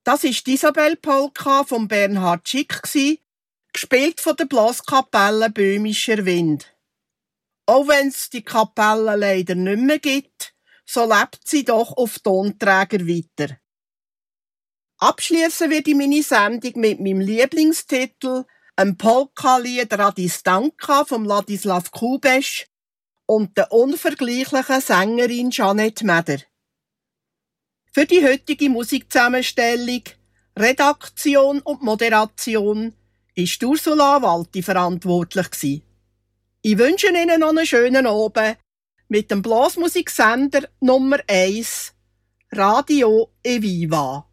Das war die Isabel-Polka von Bernhard Schick, gespielt von der Blaskapelle Böhmischer Wind. Auch wenn es die Kapelle leider nicht mehr gibt, so lebt sie doch auf Tonträger weiter. Abschließen werde ich meine Sendung mit meinem Lieblingstitel, einem Polka-Lied Radistanka von Ladislav Kubesch und der unvergleichlichen Sängerin Jeanette Meder. Für die heutige Musikzusammenstellung, Redaktion und Moderation ist Ursula Walti verantwortlich. Ich wünsche Ihnen noch einen schönen Abend mit dem Blasmusiksender Nummer 1, Radio Eviva.